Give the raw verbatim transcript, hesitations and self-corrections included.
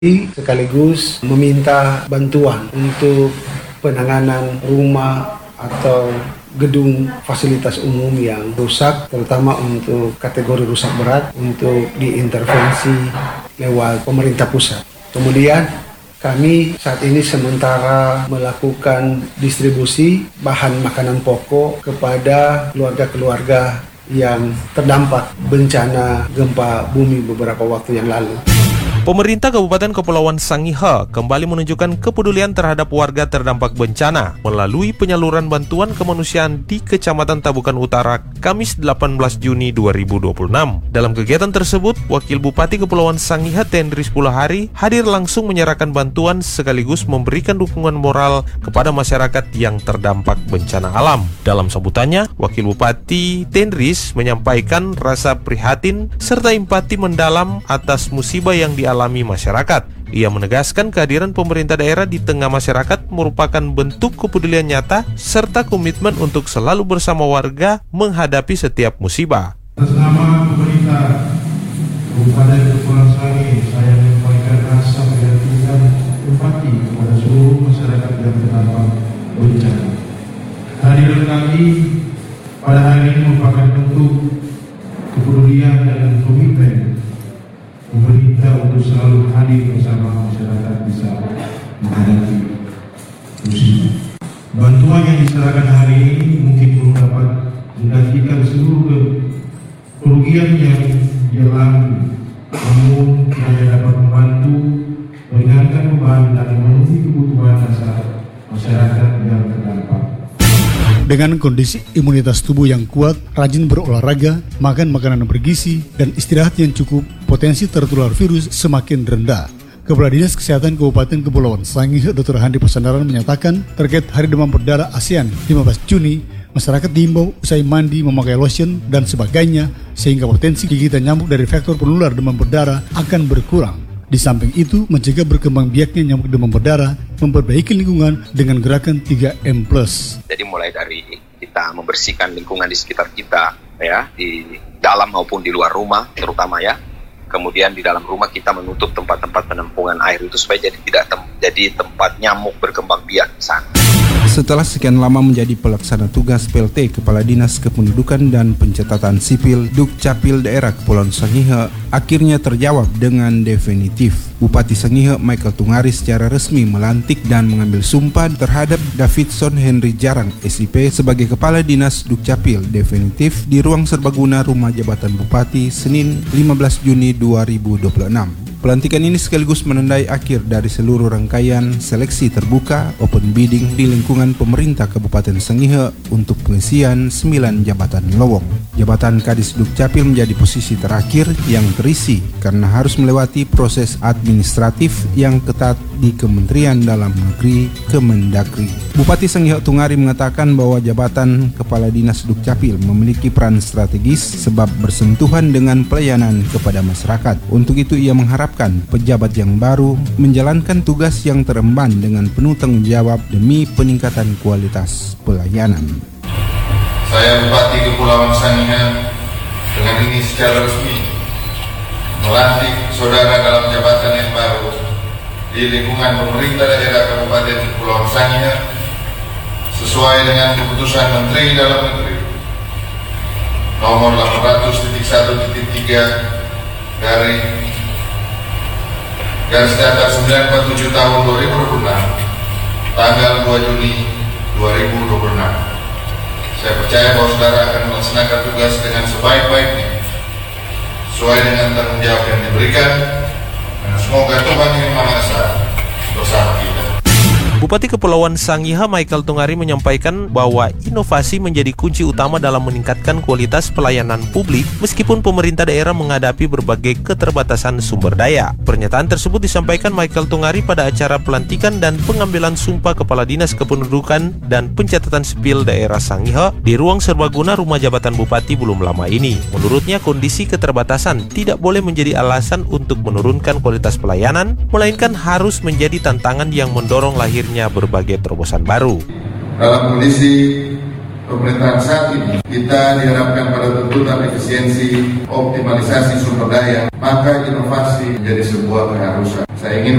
sekaligus meminta bantuan untuk penanganan rumah atau gedung fasilitas umum yang rusak, terutama untuk kategori rusak berat, untuk diintervensi lewat pemerintah pusat. Kemudian kami saat ini sementara melakukan distribusi bahan makanan pokok kepada keluarga-keluarga yang terdampak bencana gempa bumi beberapa waktu yang lalu. Pemerintah Kabupaten Kepulauan Sangihe kembali menunjukkan kepedulian terhadap warga terdampak bencana melalui penyaluran bantuan kemanusiaan di Kecamatan Tabukan Utara, Kamis delapan belas Juni dua ribu dua puluh enam. Dalam kegiatan tersebut, Wakil Bupati Kepulauan Sangihe Tendris Pulahari hadir langsung menyerahkan bantuan sekaligus memberikan dukungan moral kepada masyarakat yang terdampak bencana alam. Dalam sambutannya, Wakil Bupati Tendris menyampaikan rasa prihatin serta empati mendalam atas musibah yang dialami alami masyarakat. Ia menegaskan kehadiran pemerintah daerah di tengah masyarakat merupakan bentuk kepedulian nyata serta komitmen untuk selalu bersama warga menghadapi setiap musibah. Atas nama pemerintah Kabupaten Kepulauan Sangihe, saya menyampaikan rasa prihatin dan empati kepada seluruh masyarakat yang terdampak bencana. Kehadiran kami pada hari ini merupakan bentuk kepedulian dan komitmen pemerintah untuk selalu hadir bersama masyarakat bisa menghadapi musibah. Bantuan yang diserahkan hari ini mungkin belum dapat menggantikan seluruh kerugian yang dialami, namun hanya dapat membantu meringankan beban dan memenuhi kebutuhan dasar masyarakat yang terdampak. Dengan kondisi imunitas tubuh yang kuat, rajin berolahraga, makan makanan bergizi, dan istirahat yang cukup, potensi tertular virus semakin rendah. Kepala Dinas Kesehatan Kabupaten Kepulauan Sangihe, Dokter Handi Pasandaran menyatakan terkait Hari Demam Berdarah ASEAN lima belas Juni, masyarakat diimbau usai mandi memakai lotion dan sebagainya sehingga potensi gigitan nyamuk dari vektor penular demam berdarah akan berkurang. Di samping itu, mencegah berkembang biaknya nyamuk demam berdarah, memperbaiki lingkungan dengan gerakan tiga M plus. Jadi mulai dari kita membersihkan lingkungan di sekitar kita, ya, di dalam maupun di luar rumah terutama, ya. Kemudian di dalam rumah kita menutup tempat-tempat penampungan air itu supaya jadi tidak tem- jadi tempat nyamuk berkembang biak di sana. Setelah sekian lama menjadi pelaksana tugas P L T Kepala Dinas Kependudukan dan Pencatatan Sipil Dukcapil Daerah Kepulauan Sangihe akhirnya terjawab dengan definitif. Bupati Sangihe Michael Tungari secara resmi melantik dan mengambil sumpah terhadap Davidson Henry Jarang S I P sebagai Kepala Dinas Dukcapil definitif di ruang serbaguna Rumah Jabatan Bupati Senin lima belas Juni dua ribu dua puluh enam. Pelantikan ini sekaligus menandai akhir dari seluruh rangkaian seleksi terbuka open bidding di lingkungan pemerintah Kabupaten Sangihe untuk pengisian sembilan jabatan lowong. Jabatan Kadis Dukcapil menjadi posisi terakhir yang terisi karena harus melewati proses administratif yang ketat di Kementerian Dalam Negeri Kemendagri. Bupati Sangihe Tungari mengatakan bahwa jabatan Kepala Dinas Dukcapil memiliki peran strategis sebab bersentuhan dengan pelayanan kepada masyarakat. Untuk itu ia mengharap pejabat yang baru menjalankan tugas yang teremban dengan penuh tanggung jawab demi peningkatan kualitas pelayanan. Saya Bupati Kepulauan Sangihe dengan ini secara resmi melantik saudara dalam jabatan yang baru di lingkungan pemerintah daerah Kabupaten Kepulauan Sangihe sesuai dengan keputusan Menteri Dalam Negeri nomor delapan ratus satu titik tiga dari garis datar sembilan empat tujuh tahun dua ribu dua puluh enam tanggal dua Juni dua ribu dua puluh enam. Saya percaya bahwa saudara akan melaksanakan tugas dengan sebaik-baiknya sesuai dengan tanggung jawab yang diberikan, dan semoga Tuhan Yang Maha Esa bersama kita. Bupati Kepulauan Sangihe Michael Tungari menyampaikan bahwa inovasi menjadi kunci utama dalam meningkatkan kualitas pelayanan publik meskipun pemerintah daerah menghadapi berbagai keterbatasan sumber daya. Pernyataan tersebut disampaikan Michael Tungari pada acara pelantikan dan pengambilan sumpah Kepala Dinas Kependudukan dan Pencatatan Sipil Daerah Sangihe di ruang serbaguna Rumah Jabatan Bupati belum lama ini. Menurutnya, kondisi keterbatasan tidak boleh menjadi alasan untuk menurunkan kualitas pelayanan, melainkan harus menjadi tantangan yang mendorong lahirnya berbagai terobosan baru. Dalam kondisi pemerintahan saat ini kita dihadapkan pada tuntutan efisiensi, optimalisasi sumber daya, maka inovasi menjadi sebuah keharusan. Saya ingin